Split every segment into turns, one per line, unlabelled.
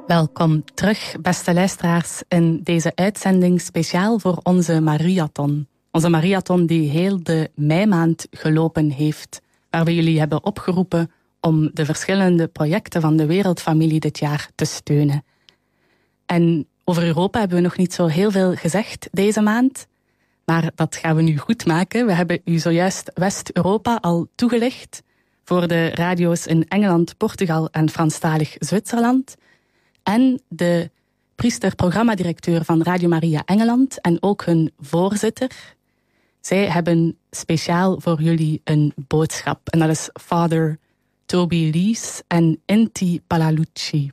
Welkom terug, beste luisteraars, in deze uitzending speciaal voor onze Mariathon. Onze Mariathon die heel de meimaand gelopen heeft, waar we jullie hebben opgeroepen om de verschillende projecten van de Wereldfamilie dit jaar te steunen. En over Europa hebben we nog niet zo heel veel gezegd deze maand, maar dat gaan we nu goed maken. We hebben u zojuist West-Europa al toegelicht voor de radio's in Engeland, Portugal en Franstalig Zwitserland. En de priester-programmadirecteur van Radio Maria Engeland en ook hun voorzitter. Zij hebben speciaal voor jullie een boodschap. En dat is Father Toby Lees en Inti Palalucci.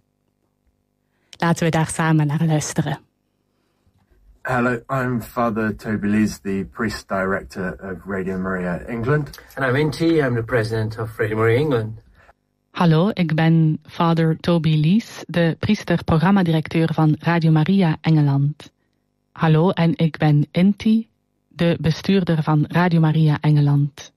Laten we daar samen naar luisteren.
Hello, I'm Father Toby Lees, the priest director of Radio Maria England.
And I'm Inti, I'm the president of Radio Maria England.
Hallo, ik ben Father Toby Lees, de priester-programmadirecteur van Radio Maria Engeland. Hallo, en ik ben Inti, de bestuurder van Radio Maria Engeland.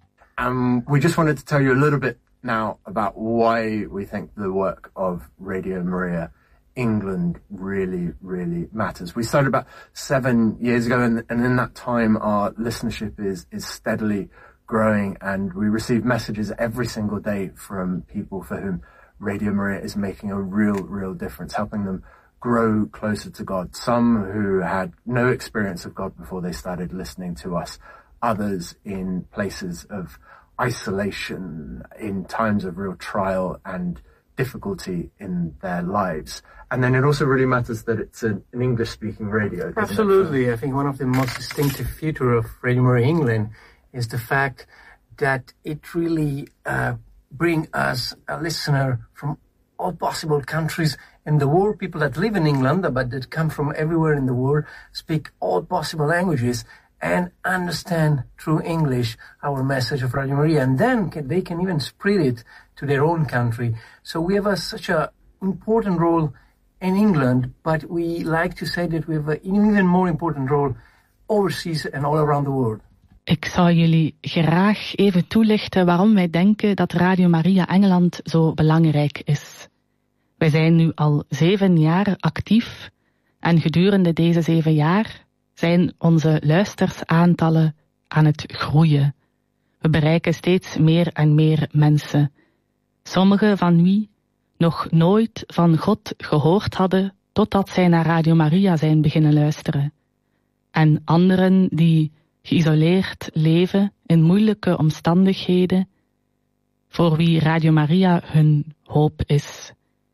We just wanted to tell you a little bit now about why we think the work of Radio Maria England really, really matters. We started about 7 years ago, and in that time our listenership is steadily growing, and we receive messages every single day from people for whom Radio Maria is making a real difference, helping them grow closer to God. Some who had no experience of God before they started listening to us, others in places of isolation, in times of real trial and difficulty in their lives. And then it also really matters that it's an English-speaking radio.
Absolutely. I think one of the most distinctive features of Radio Maria England is the fact that it really brings us a listener from all possible countries in the world, people that live in England, but that come from everywhere in the world, speak all possible languages, and understand through English our message of Radio Maria. And then they can even spread it to their own country. So we have such an important role in England, but we like to say that we have an even more important role overseas and all around the world.
Ik zou jullie graag even toelichten waarom wij denken dat Radio Maria Engeland zo belangrijk is. Wij zijn nu al 7 jaar actief en gedurende deze 7 jaar zijn onze luistersaantallen aan het groeien. We bereiken steeds meer en meer mensen. Sommigen van wie nog nooit van God gehoord hadden totdat zij naar Radio Maria zijn beginnen luisteren. En anderen die geïsoleerd leven in moeilijke omstandigheden, voor wie Radio Maria hun hoop is.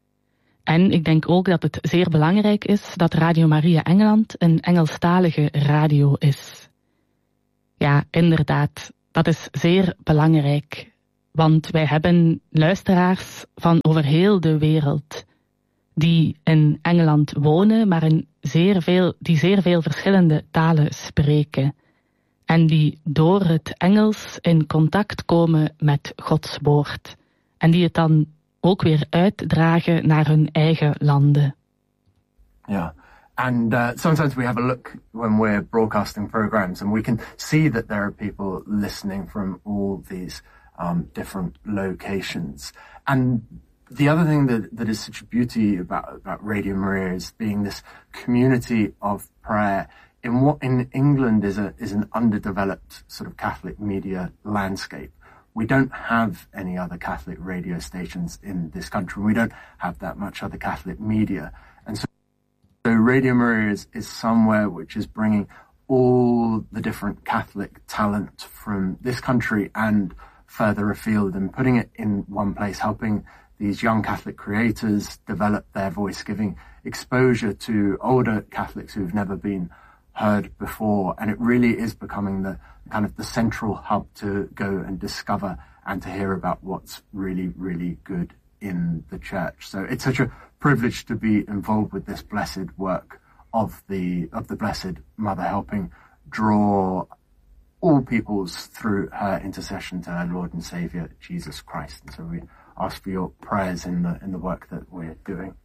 En ik denk ook dat het zeer belangrijk is dat Radio Maria Engeland een Engelstalige radio is. Ja, inderdaad, dat is zeer belangrijk, want wij hebben luisteraars van over heel de wereld die in Engeland wonen, maar die zeer veel verschillende talen spreken. En die door het Engels in contact komen met Gods woord. En die het dan ook weer uitdragen naar hun eigen landen.
Yeah, and sometimes we have a look when we're broadcasting programs and we can see that there are people listening from all these different locations. And the other thing that is such a beauty about Radio Maria is being this community of prayer in what in England is an underdeveloped sort of Catholic media landscape. We don't have any other Catholic radio stations in this country. We don't have that much other Catholic media. And so Radio Maria is somewhere which is bringing all the different Catholic talent from this country and further afield and putting it in one place, helping these young Catholic creators develop their voice, giving exposure to older Catholics who've never been heard before, and it really is becoming the kind of the central hub to go and discover and to hear about what's really, really good in the church. So it's such a privilege to be involved with this blessed work of the Blessed Mother, helping draw all peoples through her intercession to her Lord and Saviour Jesus Christ. And so we ask for your prayers in the work that we're doing.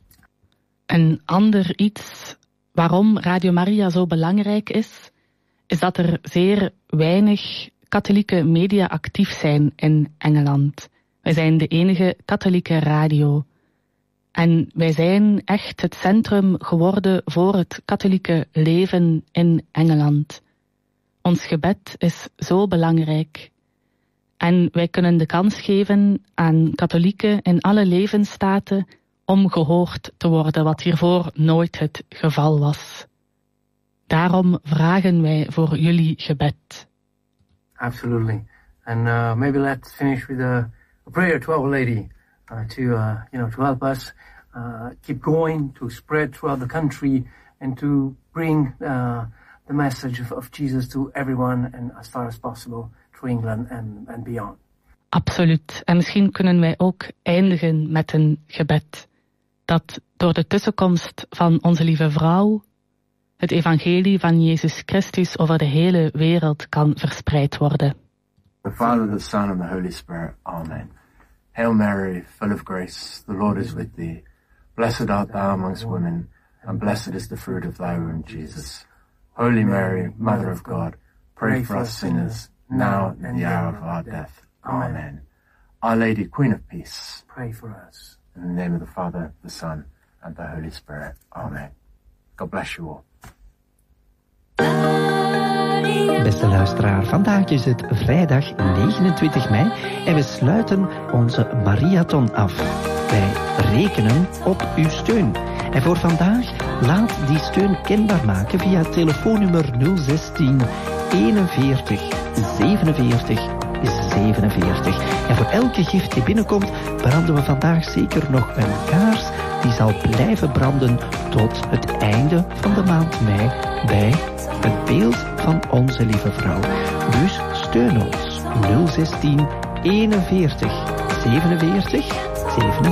Een ander iets waarom Radio Maria zo belangrijk is dat er zeer weinig katholieke media actief zijn in Engeland. Wij zijn de enige katholieke radio. En wij zijn echt het centrum geworden voor het katholieke leven in Engeland. Ons gebed is zo belangrijk. En wij kunnen de kans geven aan katholieken in alle levensstaten om gehoord te worden, wat hiervoor nooit het geval was. Daarom vragen wij voor jullie gebed.
Absolutely. And maybe let's finish with a prayer to Our Lady to help us keep going, to spread throughout the country, and to bring the message of Jesus to everyone and as far as possible through England and beyond.
Absoluut. En misschien kunnen wij ook eindigen met een gebed. Dat door de tussenkomst van onze lieve vrouw het evangelie van Jezus Christus over de hele wereld kan verspreid worden.
The Father, the Son and the Holy Spirit. Amen. Hail Mary, full of grace, the Lord is with thee. Blessed art thou amongst women, and blessed is the fruit of thy womb, Jesus. Holy Mary, Mother of God, pray for us sinners, now and in the hour of our death. Amen. Our Lady, Queen of Peace,
pray for us.
In the name of the Father, the Son, and the Holy Spirit. Amen. God bless you all.
Beste luisteraar, vandaag is het vrijdag 29 mei en we sluiten onze Mariathon af. Wij rekenen op uw steun. En voor vandaag, laat die steun kenbaar maken via het telefoonnummer 016 41 47 47. En voor elke gift die binnenkomt, branden we vandaag zeker nog een kaars die zal blijven branden tot het einde van de maand mei bij het beeld van onze lieve vrouw. Dus steun ons 016 41 47 47.